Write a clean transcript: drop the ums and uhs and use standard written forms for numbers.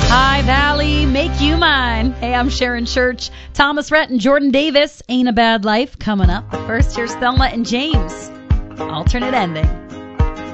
High Valley, make you mine. Hey, I'm Sharon Church. Thomas Rhett and Jordan Davis, Ain't a Bad Life, coming up. But first, here's Thelma and James. Alternate ending.